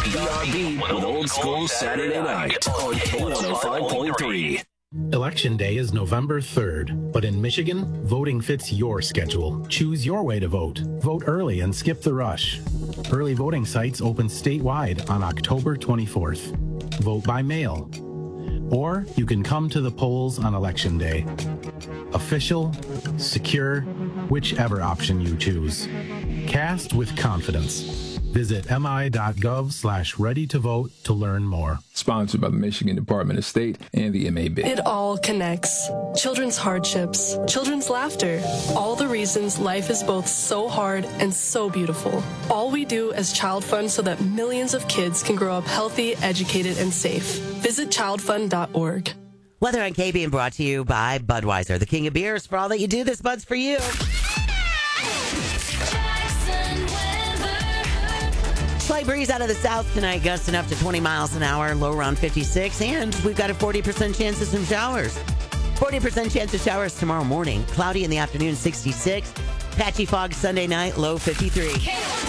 BRB with Old School Saturday Night on K105.3. Election Day is November 3rd, but in Michigan, voting fits your schedule. Choose your way to vote. Vote early and skip the rush. Early voting sites open statewide on October 24th. Vote by mail. Or you can come to the polls on Election Day. Official, secure, whichever option you choose. Cast with confidence. Visit mi.gov/ready-to-vote to learn more. Sponsored by the Michigan Department of State and the MAB. It all connects. Children's hardships, children's laughter, all the reasons life is both so hard and so beautiful. All we do as Child Fund so that millions of kids can grow up healthy, educated, and safe. Visit childfund.org. Weather on K being brought to you by Budweiser, the king of beers. For all that you do, this Bud's for you. Slight breeze out of the south tonight, gusting up to 20 miles an hour, low around 56, and we've got a 40% chance of some showers. 40% chance of showers tomorrow morning. Cloudy in the afternoon, 66. Patchy fog Sunday night, low 53.